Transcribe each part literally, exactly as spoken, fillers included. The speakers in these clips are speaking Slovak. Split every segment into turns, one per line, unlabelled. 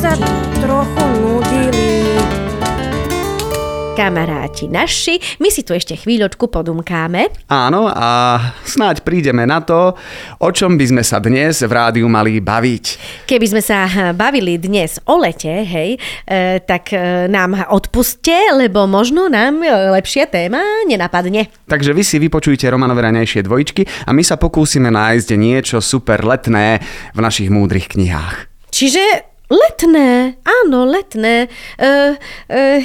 sa trochu nudili.
Kamaráti naši, my si tu ešte chvíľočku podumkáme.
Áno, a snáď prídeme na to, o čom by sme sa dnes v rádiu mali baviť.
Keby sme sa bavili dnes o lete, hej, e, tak e, nám odpuste, lebo možno nám lepšia téma nenapadne.
Takže vy si vypočujte Romanove raňajšie dvojičky a my sa pokúsime nájsť niečo super letné v našich múdrych knihách.
Čiže letné, áno, letné. Uh, uh,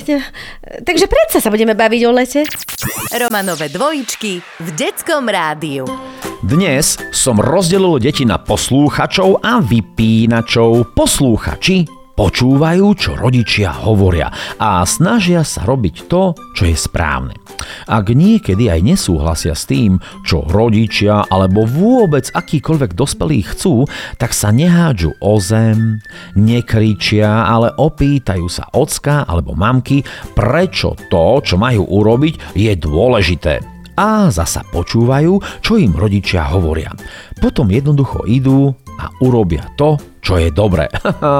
takže predsa sa budeme baviť o lete.
Romanove dvojičky v Detskom rádiu.
Dnes som rozdelil deti na poslúchačov a vypínačov. Poslúchači počúvajú, čo rodičia hovoria a snažia sa robiť to, čo je správne. Ak niekedy aj nesúhlasia s tým, čo rodičia alebo vôbec akýkoľvek dospelí chcú, tak sa nehádžu o zem, nekričia, ale opýtajú sa ocka alebo mamky, prečo to, čo majú urobiť, je dôležité. A zasa počúvajú, čo im rodičia hovoria. Potom jednoducho idú a urobia to, čo je dobré.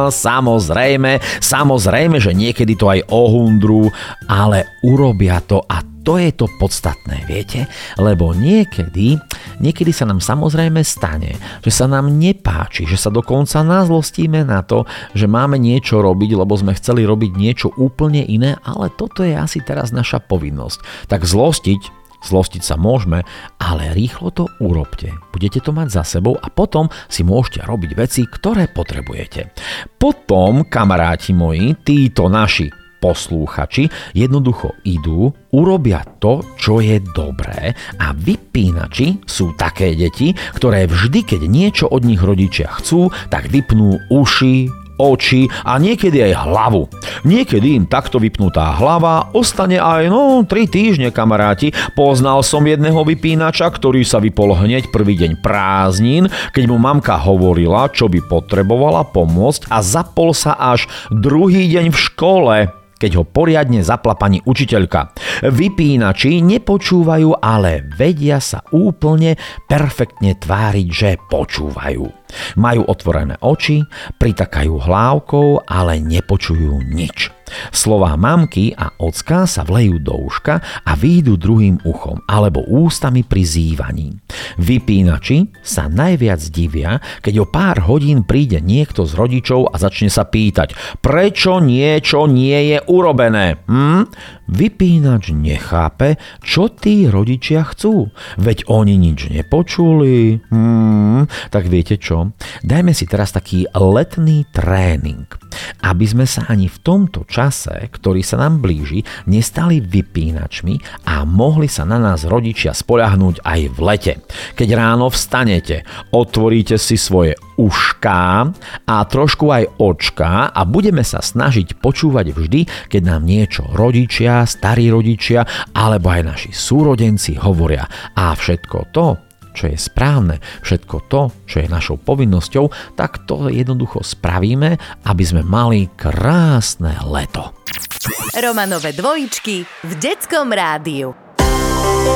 Samozrejme, samozrejme, že niekedy to aj ohundrú, ale urobia to a to je to podstatné, viete? Lebo niekedy, niekedy sa nám samozrejme stane, že sa nám nepáči, že sa dokonca nazlostíme na to, že máme niečo robiť, lebo sme chceli robiť niečo úplne iné, ale toto je asi teraz naša povinnosť. Tak zlostiť, Zlostiť sa môžeme, ale rýchlo to urobte. Budete to mať za sebou a potom si môžete robiť veci, ktoré potrebujete. Potom, kamaráti moji, títo naši poslúchači jednoducho idú, urobia to, čo je dobré a vypínači sú také deti, ktoré vždy, keď niečo od nich rodičia chcú, tak vypnú uši, oči a niekedy aj hlavu. Niekedy im takto vypnutá hlava ostane aj no tri týždne, kamaráti. Poznal som jedného vypínača, ktorý sa vypol hneď prvý deň prázdnin, keď mu mamka hovorila, čo by potrebovala pomôcť a zapol sa až druhý deň v škole, keď ho poriadne zapla pani učiteľka. Vypínači nepočúvajú, ale vedia sa úplne perfektne tváriť, že počúvajú. Majú otvorené oči, pritakajú hlávkou, ale nepočujú nič. Slová mamky a ocka sa vlejú do uška a výjdu druhým uchom alebo ústami pri zývaní. Vypínači sa najviac divia, keď o pár hodín príde niekto z rodičov a začne sa pýtať, prečo niečo nie je urobené. Hm? Vypínač nechápe, čo tí rodičia chcú. Veď oni nič nepočuli. Hm? Tak viete čo? Dajme si teraz taký letný tréning, aby sme sa ani v tomto čase, ktorý sa nám blíži, nestali vypínačmi a mohli sa na nás rodičia spoľahnúť aj v lete. Keď ráno vstanete, otvoríte si svoje ušká a trošku aj očká a budeme sa snažiť počúvať vždy, keď nám niečo rodičia, starí rodičia alebo aj naši súrodenci hovoria. A všetko to, čo je správne, všetko to, čo je našou povinnosťou, tak to jednoducho spravíme, aby sme mali krásne leto.
Romanove dvojičky v Detskom rádiu.